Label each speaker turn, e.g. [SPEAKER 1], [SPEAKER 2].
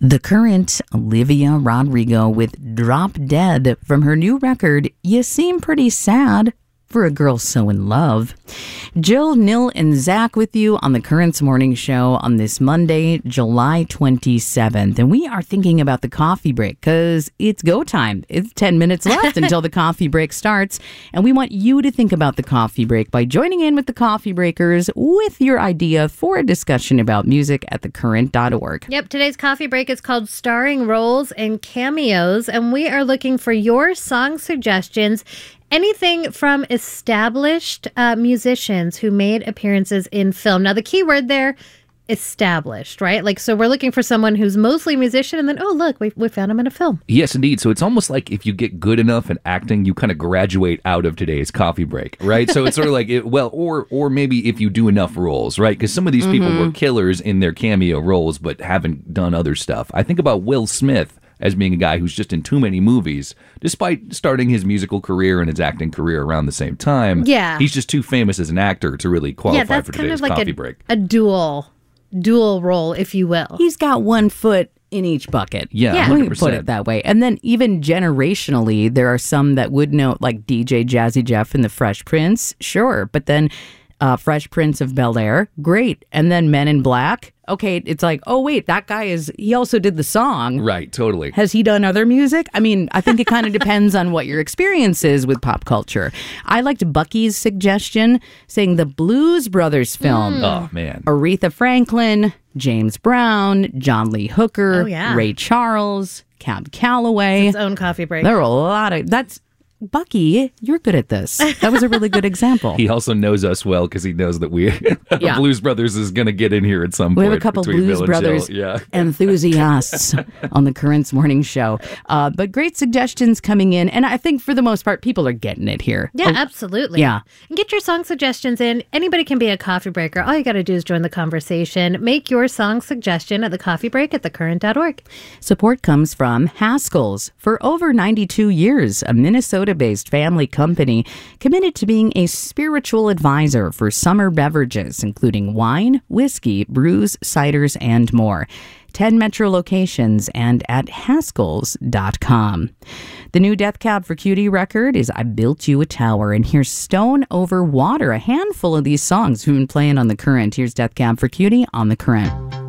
[SPEAKER 1] The Current, Olivia Rodrigo with Drop Dead from her new record, You Seem Pretty Sad for a Girl So in Love. Jill, Nil, and Zach with you on the Current's Morning Show on this Monday, July 27th. And we are thinking about the coffee break because it's go time. It's 10 minutes left until the coffee break starts. And we want you to think about the coffee break by joining in with the Coffee Breakers with your idea for a discussion about music at thecurrent.org.
[SPEAKER 2] Yep, today's coffee break is called Starring Roles and Cameos. And we are looking for your song suggestions. Anything from established musicians who made appearances in film. Now, the key word there, established, right? Like, so we're looking for someone who's mostly a musician, and then, oh, look, we found him in a film.
[SPEAKER 3] Yes, indeed. So it's almost like if you get good enough in acting, you kind of graduate out of today's coffee break, right? So it's sort of like, or maybe if you do enough roles, right? Because some of these people were killers in their cameo roles, but haven't done other stuff. I think about Will Smith as being a guy who's just in too many movies, despite starting his musical career and his acting career around the same time.
[SPEAKER 2] Yeah.
[SPEAKER 3] He's just too famous as an actor to really qualify for today's coffee break.
[SPEAKER 2] A dual role, if you will.
[SPEAKER 1] He's got one foot in each bucket.
[SPEAKER 3] Yeah,
[SPEAKER 1] Let me
[SPEAKER 3] 100%.
[SPEAKER 1] put it that way. And then even generationally, there are some that would know, like DJ Jazzy Jeff and the Fresh Prince, sure. But then Fresh Prince of Bel-Air, great. And then Men in Black, okay, it's like, oh, wait, that guy he also did the song.
[SPEAKER 3] Right, totally.
[SPEAKER 1] Has he done other music? I mean, I think it kind of depends on what your experience is with pop culture. I liked Bucky's suggestion, saying the Blues Brothers film.
[SPEAKER 3] Oh, man.
[SPEAKER 1] Aretha Franklin, James Brown, John Lee Hooker,
[SPEAKER 2] Oh, yeah.
[SPEAKER 1] Ray Charles, Cab Calloway.
[SPEAKER 2] Its own coffee break.
[SPEAKER 1] There are a lot of... Bucky, you're good at this. That was a really good example.
[SPEAKER 3] He also knows us well because he knows that the
[SPEAKER 1] Yeah.
[SPEAKER 3] Blues Brothers is going to get in here at some point.
[SPEAKER 1] We have a couple
[SPEAKER 3] between
[SPEAKER 1] Blues
[SPEAKER 3] Bill and
[SPEAKER 1] Brothers
[SPEAKER 3] Jill. Yeah.
[SPEAKER 1] enthusiasts on the Current's Morning Show. But great suggestions coming in. And I think for the most part, people are getting it here.
[SPEAKER 2] Yeah, absolutely.
[SPEAKER 1] Yeah.
[SPEAKER 2] And get your song suggestions in. Anybody can be a coffee breaker. All you got to do is join the conversation. Make your song suggestion at the coffee break at thecurrent.org.
[SPEAKER 1] Support comes from Haskell's. For over 92 years, a Minnesota-based family company committed to being a spiritual advisor for summer beverages, including wine, whiskey, brews, ciders, and more. 10 metro locations and at Haskells.com. The new Death Cab for Cutie record is I Built You a Tower, and here's Stone Over Water, a handful of these songs we've been playing on The Current. Here's Death Cab for Cutie on The Current.